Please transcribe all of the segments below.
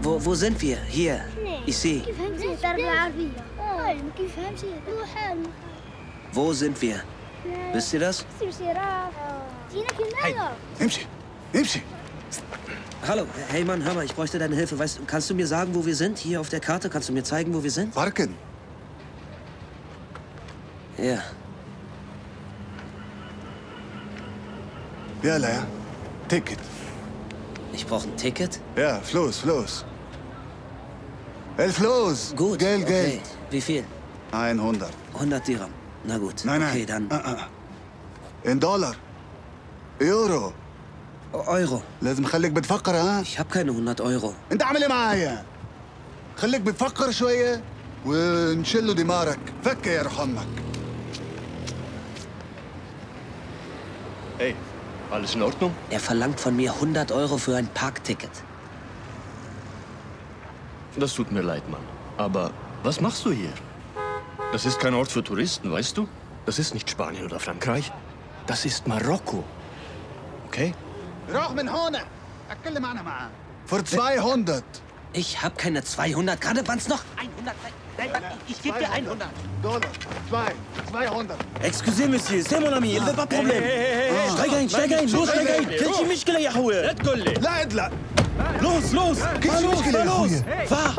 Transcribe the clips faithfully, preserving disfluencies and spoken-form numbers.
Wo, wo sind wir? Hier. Ici. Wo sind wir? Wisst ihr das? Hey, امشي امشي. Hallo, hey Mann, hör mal, ich bräuchte deine Hilfe. Weißt, kannst du mir sagen, wo wir sind? Hier auf der Karte? Kannst du mir zeigen, wo wir sind? Parken. Ja. يلا يا تيكت. Ich brauche ein Ticket? Ja, فلوس فلوس. الفلوس. Gut. Geld, Okay. Geld. Wie viel? hundert. hundert Dirham. Na gut. Nein, nein. Okay, dann آه آه. in Dollar. يورو. Euro. لازم خليك بتفكر ها. Ich habe keine hundert Euro. انت عامل ايه معايا؟ خليك بتفكر شويه ونشيله دمارك. فك يا روح امك. Hey, alles in Ordnung? Er verlangt von mir hundert Euro für ein Parkticket. Das tut mir leid, Mann. Aber was machst du hier? Das ist kein Ort für Touristen, weißt du? Das ist nicht Spanien oder Frankreich. Das ist Marokko. Okay? روح من هون. اتكلم انا معاه. Für zweihundert. Ich habe keine zweihundert. Gerade waren es noch hundert. Nein, nein, ich, ich gebe dir hundert. Dollar. Zwei. zweihundert. Excusez monsieur, c'est mon ami, il veut pas de problème. Steig ein, steig ein, los, steig ein. كل شي مشكلة يا خويا. لا تقول لي. لا ادلع. Los, los, كل fahr شي los, مشكلة fahr يا los. اخويا. Fahr.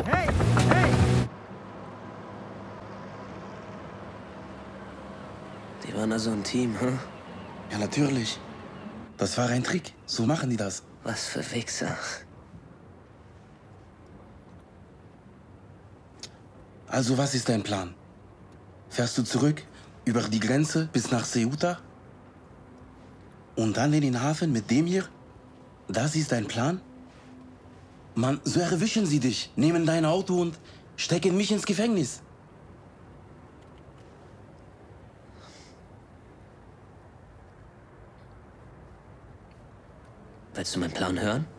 Die waren also ein Team, hm? Ja, natürlich. Das war ein Trick. So machen die das. Was für Wichser. Also, was ist dein Plan? Fährst du zurück über die Grenze bis nach Ceuta? Und dann in den Hafen mit dem hier? Das ist dein Plan? Mann, so erwischen sie dich, nehmen dein Auto und stecken mich ins Gefängnis. Willst du meinen Plan hören?